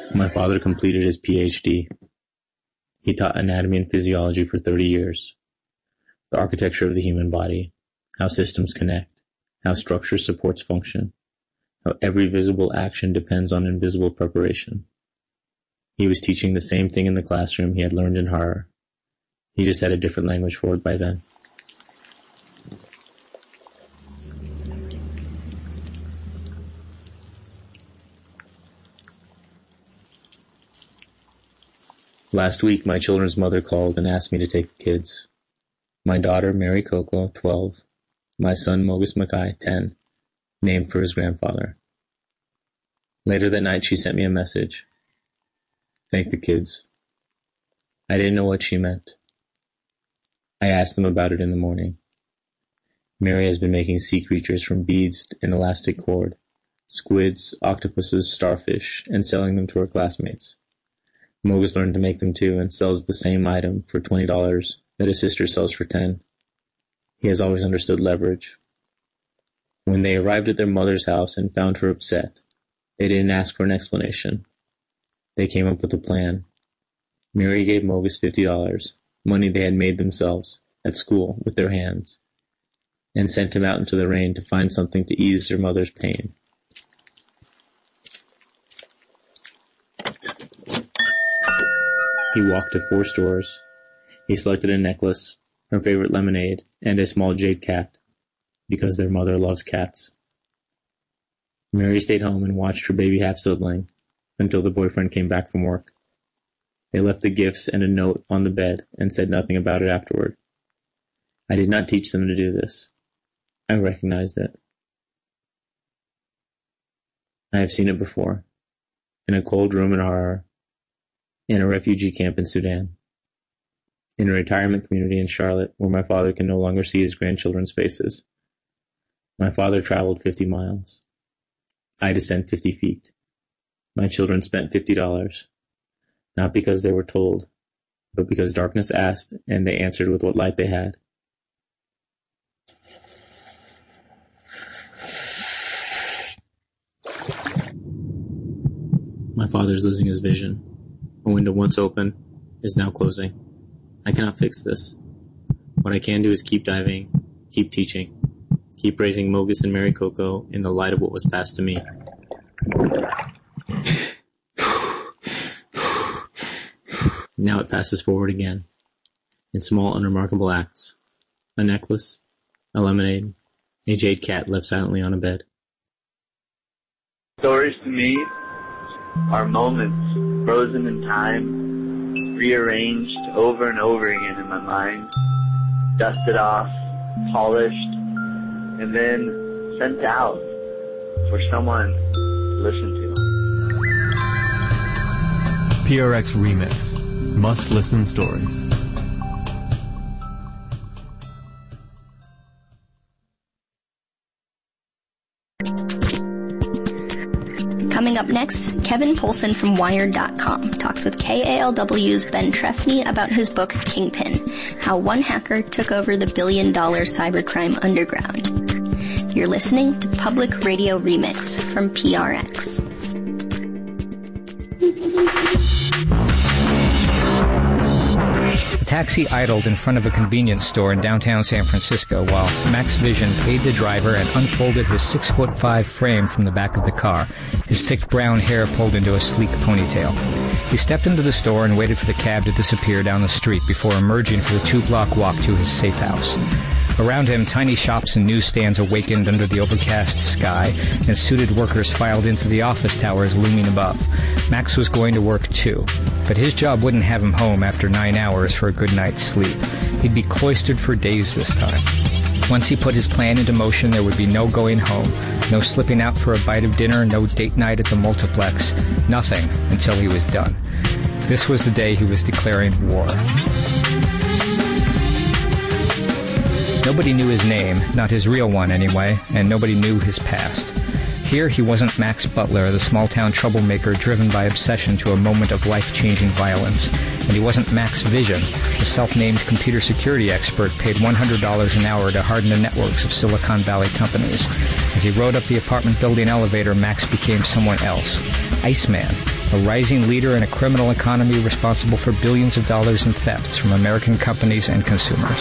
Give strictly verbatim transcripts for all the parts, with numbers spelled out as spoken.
My father completed his P H D. He taught anatomy and physiology for thirty years. The architecture of the human body, how systems connect, how structure supports function, how every visible action depends on invisible preparation. He was teaching the same thing in the classroom he had learned in horror. He just had a different language for it by then. Last week, my children's mother called and asked me to take the kids. My daughter, Mary Coco, twelve. My son, Mogus Mackay, ten. Named for his grandfather. Later that night, she sent me a message. Thank the kids. I didn't know what she meant. I asked them about it in the morning. Mary has been making sea creatures from beads and elastic cord, squids, octopuses, starfish, and selling them to her classmates. Mogus learned to make them too and sells the same item for twenty dollars that his sister sells for ten dollars. He has always understood leverage. When they arrived at their mother's house and found her upset, they didn't ask for an explanation. They came up with a plan. Mary gave Mogus fifty dollars, money they had made themselves, at school, with their hands, and sent him out into the rain to find something to ease their mother's pain. He walked to four stores. He selected a necklace, her favorite lemonade, and a small jade cat, because their mother loves cats. Mary stayed home and watched her baby half-sibling until the boyfriend came back from work. They left the gifts and a note on the bed and said nothing about it afterward. I did not teach them to do this. I recognized it. I have seen it before, in a cold room in horror, in a refugee camp in Sudan, in a retirement community in Charlotte where my father can no longer see his grandchildren's faces. My father traveled fifty miles. I descend fifty feet. My children spent fifty dollars, not because they were told, but because darkness asked and they answered with what light they had. My father is losing his vision. A window once open is now closing. I cannot fix this. What I can do is keep diving, keep teaching, keep raising Mogus and Mary Coco in the light of what was passed to me. Now it passes forward again, in small, unremarkable acts. A necklace, a lemonade, a jade cat left silently on a bed. Stories to me are moments frozen in time, rearranged over and over again in my mind, dusted off, polished, and then sent out for someone to listen to. P R X Remix. Must-listen stories. Coming up next, Kevin Poulsen from Wired dot com talks with K A L W's Ben Trefny about his book Kingpin, How One Hacker Took Over the Billion-Dollar Cybercrime Underground. You're listening to Public Radio Remix from P R X. A taxi idled in front of a convenience store in downtown San Francisco while Max Vision paid the driver and unfolded his six foot five frame from the back of the car, his thick brown hair pulled into a sleek ponytail. He stepped into the store and waited for the cab to disappear down the street before emerging for the two-block walk to his safe house. Around him, tiny shops and newsstands awakened under the overcast sky, and suited workers filed into the office towers looming above. Max was going to work too, but his job wouldn't have him home after nine hours for a good night's sleep. He'd be cloistered for days this time. Once he put his plan into motion, there would be no going home, no slipping out for a bite of dinner, no date night at the multiplex, nothing until he was done. This was the day he was declaring war. Nobody knew his name, not his real one anyway, and nobody knew his past. Here he wasn't Max Butler, the small-town troublemaker driven by obsession to a moment of life-changing violence. And he wasn't Max Vision, the self-named computer security expert paid one hundred dollars an hour to harden the networks of Silicon Valley companies. As he rode up the apartment building elevator, Max became someone else. Iceman, a rising leader in a criminal economy responsible for billions of dollars in thefts from American companies and consumers.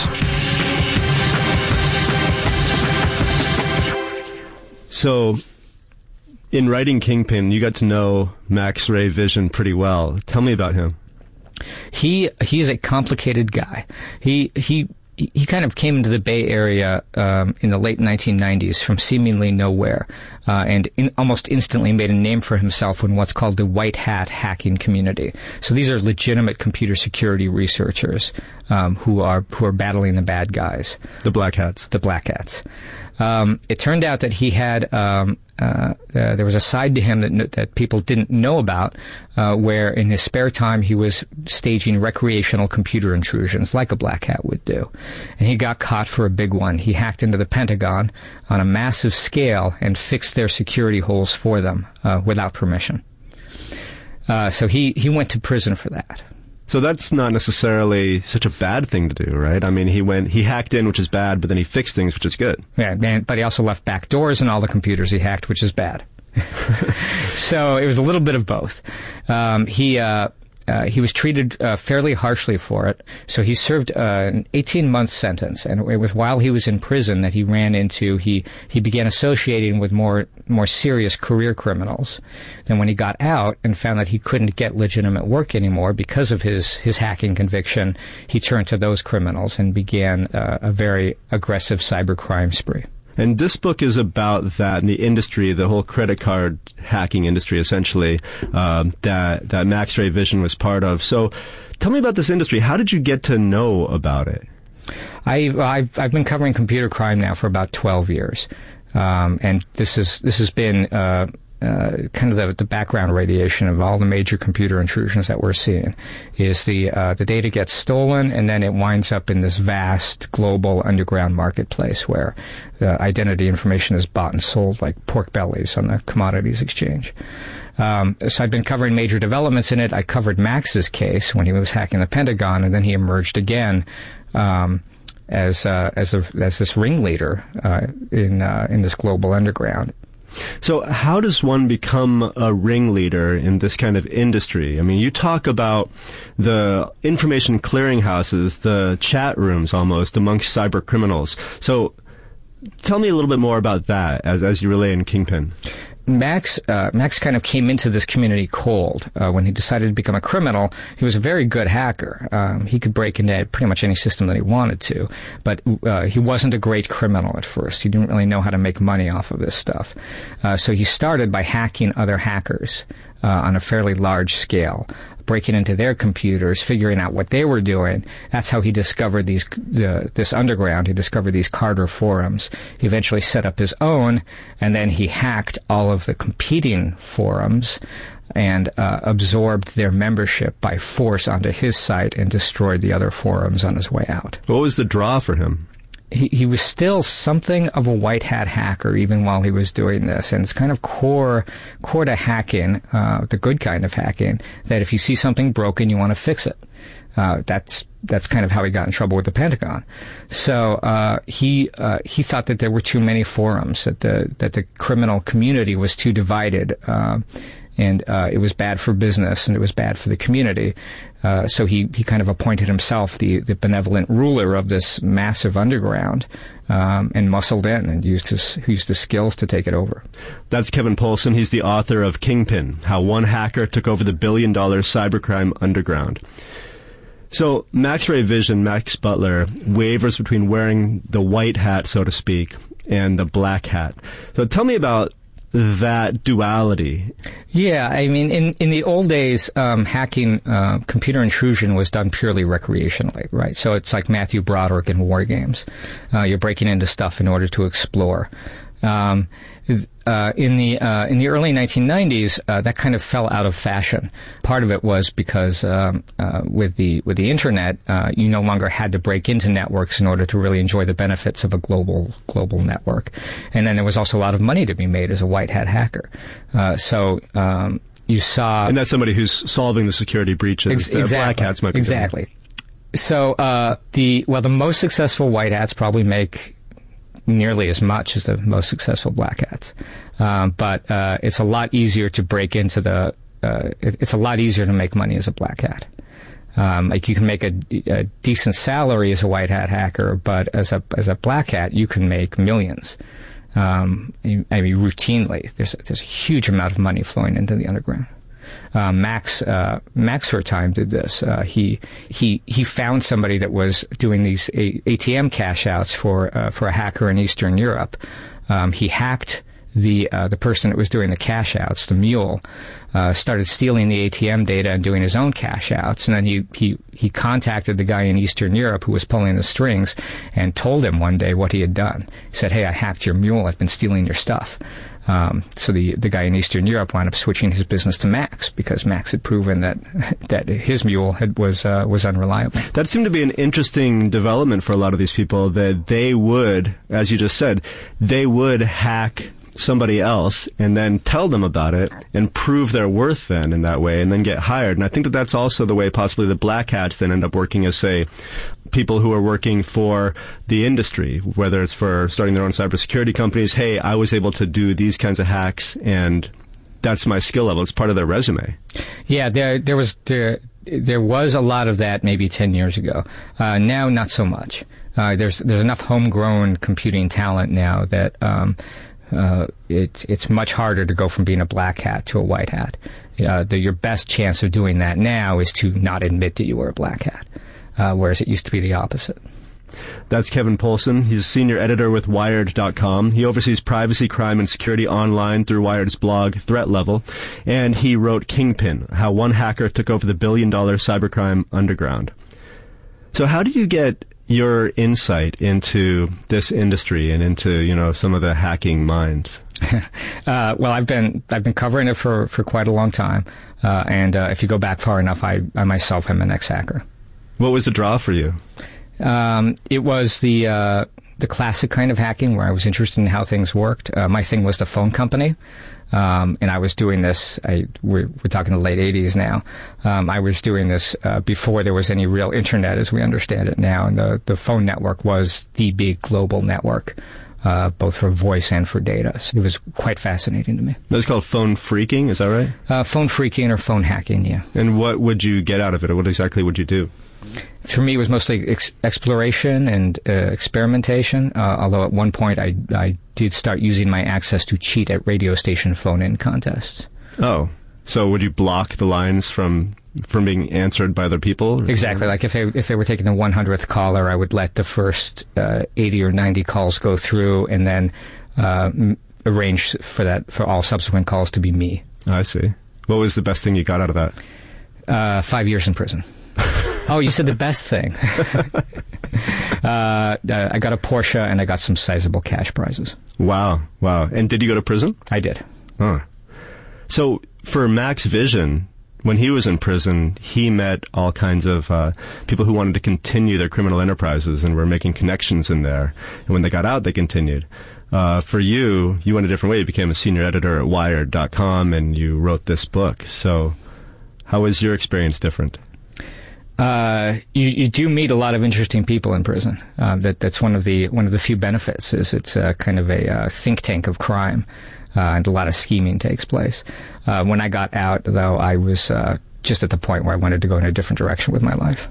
So, in writing Kingpin, you got to know Max Ray Vision pretty well. Tell me about him. He he's a complicated guy. He he he kind of came into the Bay Area um, in the late nineteen nineties from seemingly nowhere, uh, and in, almost instantly made a name for himself in what's called the white hat hacking community. So these are legitimate computer security researchers um, who are who are battling the bad guys, the black hats. The black hats. Um, it turned out that he had um, uh, uh, there was a side to him that that people didn't know about, uh, where in his spare time he was staging recreational computer intrusions like a black hat would do, and he got caught for a big one. He hacked into the Pentagon on a massive scale and fixed their security holes for them uh, without permission. Uh, so he he went to prison for that. So that's not necessarily such a bad thing to do, right? I mean, he went, he hacked in, which is bad, but then he fixed things, which is good. Yeah, and, but he also left back doors in all the computers he hacked, which is bad. So it was a little bit of both. Um, he uh, uh, he was treated uh, fairly harshly for it. So he served uh, an eighteen-month sentence, and it was while he was in prison that he ran into he he began associating with more more serious career criminals. Then when he got out and found that he couldn't get legitimate work anymore because of his his hacking conviction, he turned to those criminals and began uh, a very aggressive cybercrime spree. And this book is about that in the industry, the whole credit card hacking industry, essentially, um, that that Max Ray Vision was part of. So, tell me about this industry. How did you get to know about it? I, I've I've been covering computer crime now for about twelve years, um, and this is this has been uh, uh, kind of the, the background radiation of all the major computer intrusions that we're seeing. Is the uh, the data gets stolen and then it winds up in this vast global underground marketplace where uh, identity information is bought and sold like pork bellies on the commodities exchange. Um, so I've been covering major developments in it. I covered Max's case when he was hacking the Pentagon, and then he emerged again um, as uh, as a, as this ringleader uh, in uh, in this global underground. So how does one become a ringleader in this kind of industry? I mean, you talk about the information clearinghouses, the chat rooms almost amongst cyber criminals. So tell me a little bit more about that as as you relay in Kingpin. Max uh, Max kind of came into this community cold. Uh, when he decided to become a criminal, he was a very good hacker. Um, he could break into pretty much any system that he wanted to, but uh, he wasn't a great criminal at first. He didn't really know how to make money off of this stuff. Uh, so he started by hacking other hackers uh, on a fairly large scale, breaking into their computers, figuring out what they were doing. That's how he discovered these the, this underground. He discovered these Carter forums. He eventually set up his own, and then he hacked all of the competing forums and uh, absorbed their membership by force onto his site and destroyed the other forums on his way out. What was the draw for him? He, he was still something of a white hat hacker even while he was doing this, and it's kind of core core to hacking, uh, the good kind of hacking, that if you see something broken, you want to fix it. Uh, that's that's kind of how he got in trouble with the Pentagon. So uh, he uh, he thought that there were too many forums, that the that the criminal community was too divided, uh, and uh, it was bad for business and it was bad for the community. Uh, so he, he kind of appointed himself the, the benevolent ruler of this massive underground, um, and muscled in and used his used his skills to take it over. That's Kevin Poulsen. He's the author of Kingpin: How One Hacker Took Over the Billion Dollar Cybercrime Underground. So Max Ray Vision, Max Butler, wavers between wearing the white hat, so to speak, and the black hat. So tell me about that duality. Yeah, I mean, in, in the old days, um, hacking, uh, computer intrusion was done purely recreationally, right? So it's like Matthew Broderick in War Games. Uh, you're breaking into stuff in order to explore. Um, uh, in the uh, in the early nineteen nineties, uh, that kind of fell out of fashion. Part of it was because um, uh, with the with the internet, uh, you no longer had to break into networks in order to really enjoy the benefits of a global global network. And then there was also a lot of money to be made as a white hat hacker. Uh, so um, you saw, and that's somebody who's solving the security breaches. Ex- exactly. Black hats might be exactly. doing. So uh, the well, the most successful white hats probably make nearly as much as the most successful black hats, um, but uh, it's a lot easier to break into the uh, it, it's a lot easier to make money as a black hat. Um, like you can make a, a decent salary as a white hat hacker, but as a as a black hat, you can make millions. Um, I mean, routinely, there's there's a huge amount of money flowing into the underground. Uh, Max uh, Max for a time did this. Uh, he he he found somebody that was doing these a- ATM cash outs for uh, for a hacker in Eastern Europe. Um, he hacked the uh, the person that was doing the cash outs, the mule, uh, started stealing the A T M data and doing his own cash outs. And then he, he, he contacted the guy in Eastern Europe who was pulling the strings and told him one day what he had done. He said, "Hey, I hacked your mule. I've been stealing your stuff." Um, so the the guy in Eastern Europe wound up switching his business to Max because Max had proven that that his mule had, was uh, was unreliable. That seemed to be an interesting development for a lot of these people, that they would, as you just said, they would hack somebody else and then tell them about it and prove their worth then in that way and then get hired. And I think that that's also the way possibly the black hats then end up working as, say, people who are working for the industry, whether it's for starting their own cybersecurity companies. Hey, I was able to do these kinds of hacks and that's my skill level. It's part of their resume. Yeah, there there was there there was a lot of that maybe ten years ago. Uh, now, not so much. Uh, there's there's enough homegrown computing talent now that um, Uh, it, it's much harder to go from being a black hat to a white hat. Uh, the, your best chance of doing that now is to not admit that you were a black hat, uh, whereas it used to be the opposite. That's Kevin Poulsen. He's a senior editor with Wired dot com. He oversees privacy, crime, and security online through Wired's blog, Threat Level. And he wrote Kingpin, How One Hacker Took Over the Billion-Dollar Cybercrime Underground. So how do you get your insight into this industry and into, you know, some of the hacking minds? uh, well, I've been I've been covering it for, for quite a long time, uh, and uh, if you go back far enough, I, I myself am an ex-hacker. What was the draw for you? Um, it was the uh, the classic kind of hacking where I was interested in how things worked. Uh, my thing was the phone company. Um, and I was doing this, I, we're, we're talking the late eighties now. Um, I was doing this, uh, before there was any real internet as we understand it now. And the, the phone network was the big global network, uh, both for voice and for data. So it was quite fascinating to me. That was called phone phreaking, is that right? Uh, phone phreaking or phone hacking, yeah. And what would you get out of it? Or what exactly would you do? For me, it was mostly ex- exploration and uh, experimentation, uh, although at one point I, I did start using my access to cheat at radio station phone-in contests. Oh. So would you block the lines from from being answered by other people? Exactly. Like if they if they were taking the one hundredth caller, I would let the first uh, eighty or ninety calls go through and then uh, m- arrange for that for all subsequent calls to be me. I see. What was the best thing you got out of that? Uh, five years in prison. Oh, you said the best thing. uh, I got a Porsche and I got some sizable cash prizes. Wow, wow. And did you go to prison? I did. Huh. So for Max Vision, when he was in prison, he met all kinds of uh, people who wanted to continue their criminal enterprises and were making connections in there. And when they got out, they continued. Uh, for you, you went a different way. You became a senior editor at Wired dot com and you wrote this book. So how was your experience different? Uh, you, you do meet a lot of interesting people in prison. Uh, that that's one of the one of the few benefits. Is it's uh, kind of a uh, think tank of crime, uh, and a lot of scheming takes place. Uh, when I got out, though, I was uh, just at the point where I wanted to go in a different direction with my life.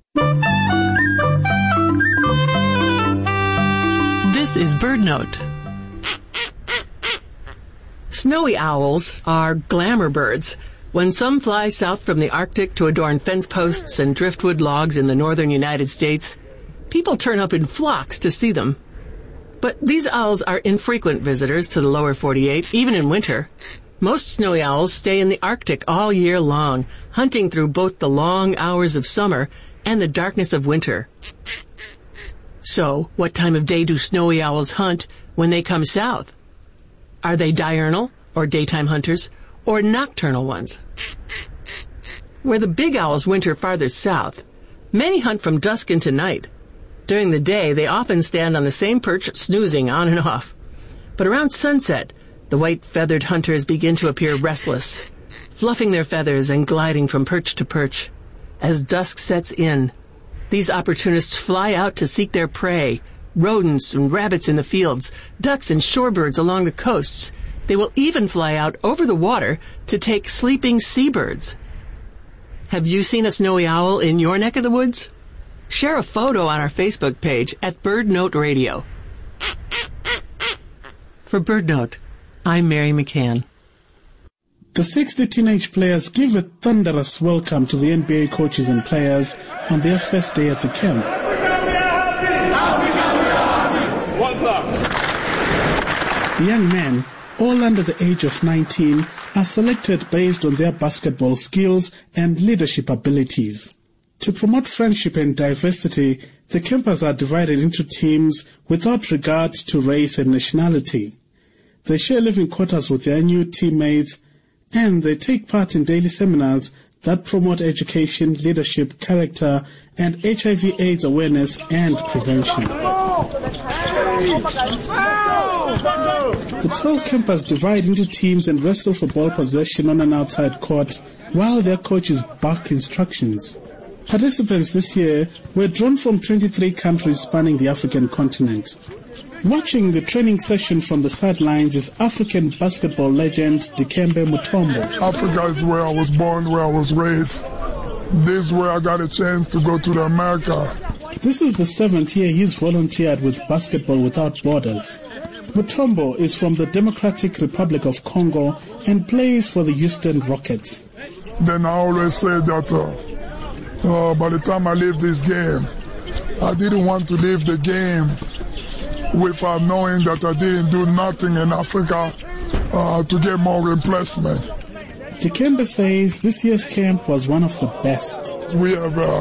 This is BirdNote. Snowy owls are glamour birds. When some fly south from the Arctic to adorn fence posts and driftwood logs in the northern United States, people turn up in flocks to see them. But these owls are infrequent visitors to the lower forty-eight, even in winter. Most snowy owls stay in the Arctic all year long, hunting through both the long hours of summer and the darkness of winter. So, what time of day do snowy owls hunt when they come south? Are they diurnal, or daytime hunters, or nocturnal ones? Where the big owls winter farther south, many hunt from dusk into night. During the day, they often stand on the same perch, snoozing on and off. But around sunset, the white-feathered hunters begin to appear restless, fluffing their feathers and gliding from perch to perch. As dusk sets in, these opportunists fly out to seek their prey, rodents and rabbits in the fields, ducks and shorebirds along the coasts, They will even fly out over the water to take sleeping seabirds. Have you seen a snowy owl in your neck of the woods? Share a photo on our Facebook page at BirdNote Radio. For BirdNote, I'm Mary McCann. The sixty teenage players give a thunderous welcome to the N B A coaches and players on their first day at the camp. The young men, all under the age of nineteen, are selected based on their basketball skills and leadership abilities. To promote friendship and diversity, the campers are divided into teams without regard to race and nationality. They share living quarters with their new teammates, and they take part in daily seminars that promote education, leadership, character, and H I V AIDS awareness and prevention. The twelve campers divide into teams and wrestle for ball possession on an outside court while their coaches bark instructions. Participants this year were drawn from twenty-three countries spanning the African continent. Watching the training session from the sidelines is African basketball legend Dikembe Mutombo. Africa is where I was born, where I was raised. This is where I got a chance to go to the America. This is the seventh year he's volunteered with Basketball Without Borders. Mutombo is from the Democratic Republic of Congo and plays for the Houston Rockets. Then I always say that uh, uh, by the time I leave this game, I didn't want to leave the game without knowing that I didn't do nothing in Africa uh, to get more replacement. Dikembe says this year's camp was one of the best. We have uh,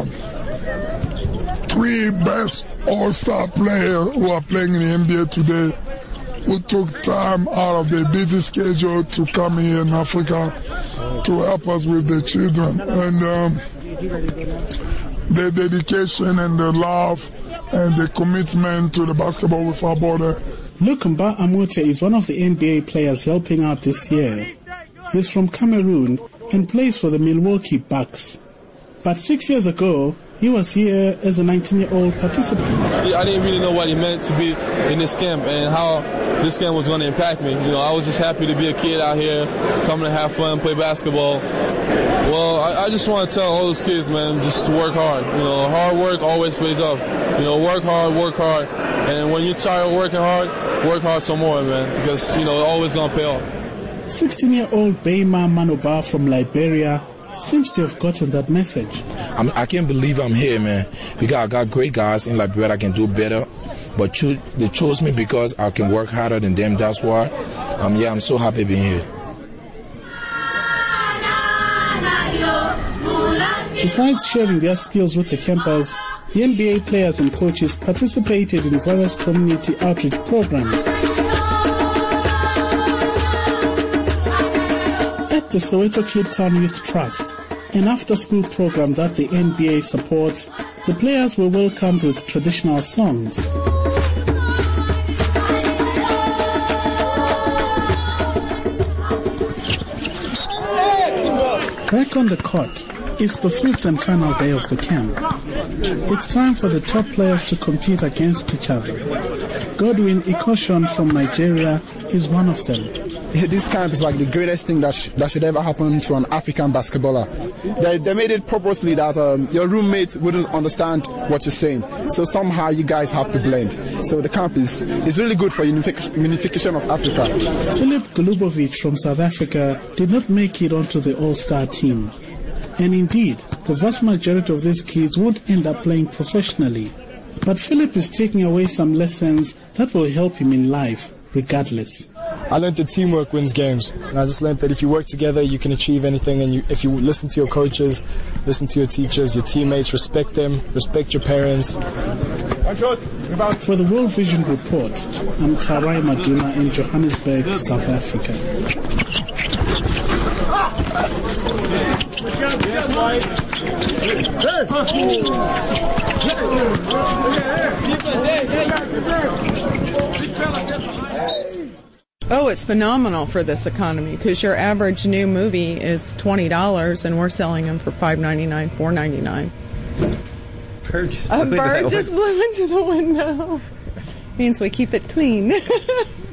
three best all-star players who are playing in the N B A today, who took time out of their busy schedule to come here in Africa to help us with the children. And um, their dedication and their love and the commitment to the Basketball Without Borders. Lukumba Amute is one of the N B A players helping out this year. He's from Cameroon and plays for the Milwaukee Bucks. But six years ago, he was here as a nineteen-year-old participant. I didn't really know what it meant to be in this camp and how this camp was going to impact me. You know, I was just happy to be a kid out here, coming to have fun, play basketball. Well, I, I just want to tell all those kids, man, just to work hard. You know, hard work always pays off. You know, work hard, work hard. And when you're tired of working hard, work hard some more, man, because, you know, it's always going to pay off. sixteen-year-old Beima Manoba from Liberia seems to have gotten that message. I'm, I can't believe I'm here, man, because I got great guys in Liberia that can do better. But cho- they chose me because I can work harder than them. That's why, um, yeah, I'm so happy being here. Besides sharing their skills with the campers, the N B A players and coaches participated in various community outreach programs. At the Soweto Kliptown Youth Trust, an after-school program that the N B A supports, the players were welcomed with traditional songs. Back on the court, it's the fifth and final day of the camp. It's time for the top players to compete against each other. Godwin Ikoshon from Nigeria is one of them. This camp is like the greatest thing that, sh- that should ever happen to an African basketballer. They, they made it purposely that um, your roommate wouldn't understand what you're saying. So somehow you guys have to blend. So the camp is, is really good for unific- unification of Africa. Filip Golubovic from South Africa did not make it onto the all-star team. And indeed, the vast majority of these kids won't end up playing professionally. But Philip is taking away some lessons that will help him in life, regardless. I learned that teamwork wins games, and I just learned that if you work together, you can achieve anything. And you, if you listen to your coaches, listen to your teachers, your teammates, respect them, respect your parents. For the World Vision Report, I'm Tarai Maduna in Johannesburg, South Africa. Oh, it's phenomenal for this economy because your average new movie is twenty dollars and we're selling them for five ninety-nine, four ninety-nine. Bird just A blew bird into just blew into the window. Means we keep it clean.